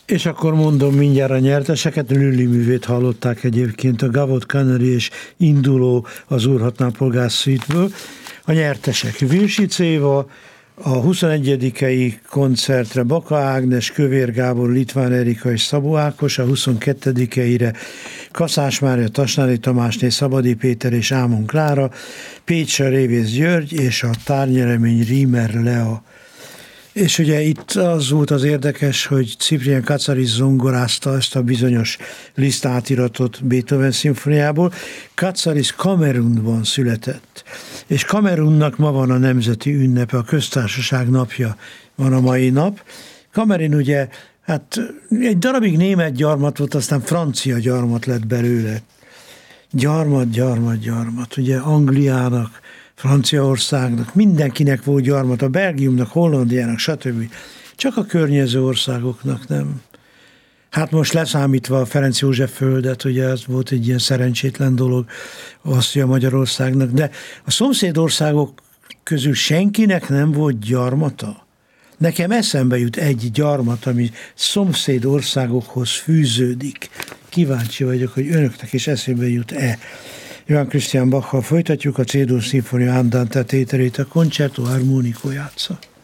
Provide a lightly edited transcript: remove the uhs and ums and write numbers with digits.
És akkor mondom mindjárt a nyerteseket, Lüli művét hallották egyébként, a Gavot Canary és Induló az Úrhatná Polgár Suite-ből. A nyertesek Vilsic Éva, a 21. koncertre Baka Ágnes, Kövér Gábor, Litván Erika és Szabó Ákos, a 22-eire Kaszás Mária, Tasnádi Tamásné, Szabadi Péter és Ámon Klára, Pécsre Révész György és a tárnyeremény Rímer Lea. És ugye itt az volt az érdekes, hogy Ciprián Katsaris zongorázta ezt a bizonyos Liszt átiratot Beethoven szimfoniából. Katsaris Kamerunban született, és Kamerunnak ma van a nemzeti ünnepe, a köztársaság napja van a mai nap. Kamerun ugye, hát egy darabig német gyarmat volt, aztán francia gyarmat lett belőle. Gyarmat, ugye Angliának, Franciaországnak, mindenkinek volt gyarmat, a Belgiumnak, Hollandiának, stb. Csak a környező országoknak nem. Hát most leszámítva a Ferenc József földet, ugye ez volt egy ilyen szerencsétlen dolog Ausztria Magyarországnak, de a szomszédországok közül senkinek nem volt gyarmata. Nekem eszembe jut egy gyarmat, ami szomszéd országokhoz fűződik. Kíváncsi vagyok, hogy önöknek is eszébe jut-e. Johann Christian Bachal folytatjuk a C-dur szimfónia Andante tételét, a Concerto Armonico játsza.